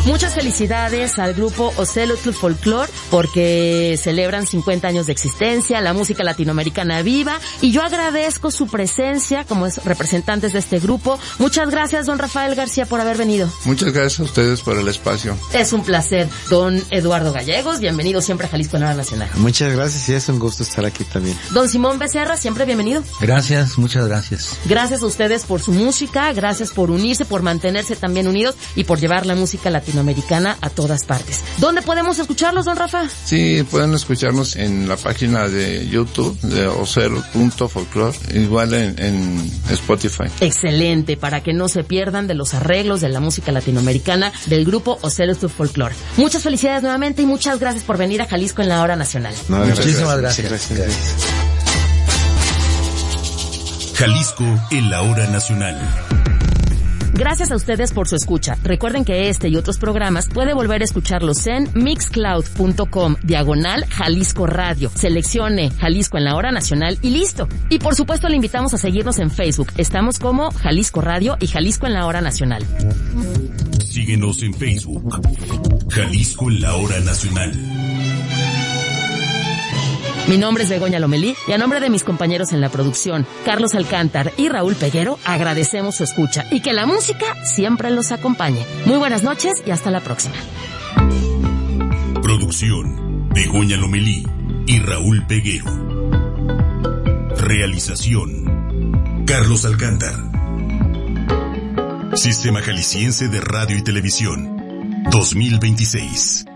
Muchas felicidades al grupo Ocelotl Folklore porque celebran 50 años de existencia, la música latinoamericana viva, y yo agradezco su presencia como representantes de este grupo. Muchas gracias, don Rafael García, por haber venido. Muchas gracias a ustedes por el espacio. Es un placer. Don Eduardo Gallegos, bienvenido siempre a Jalisco en la Hora Nacional. Muchas gracias y es un gusto estar aquí también. Don Simón Becerra, siempre bienvenido. Gracias, muchas gracias. Gracias a ustedes por su música, gracias por unirse, por mantenerse también unidos y por llevar la música latinoamericana a todas partes. ¿Dónde podemos escucharlos, don Rafa? Sí, pueden escucharnos en la página de YouTube de Ocelotl.folklore, igual en Spotify. Excelente, para que no se pierdan de los arreglos de la música latinoamericana del grupo Ocelotl Folklore. Muchas felicidades nuevamente y muchas gracias por venir a Jalisco en la Hora Nacional. No, muchísimas gracias. Jalisco en la Hora Nacional. Gracias a ustedes por su escucha. Recuerden que este y otros programas puede volver a escucharlos en mixcloud.com/Jalisco Radio. Seleccione Jalisco en la Hora Nacional y listo. Y por supuesto le invitamos a seguirnos en Facebook. Estamos como Jalisco Radio y Jalisco en la Hora Nacional. Síguenos en Facebook. Jalisco en la Hora Nacional. Mi nombre es Begoña Lomelí y a nombre de mis compañeros en la producción, Carlos Alcántar y Raúl Peguero, agradecemos su escucha y que la música siempre los acompañe. Muy buenas noches y hasta la próxima. Producción, Begoña Lomelí y Raúl Peguero. Realización, Carlos Alcántar. Sistema Jalisciense de Radio y Televisión, 2026.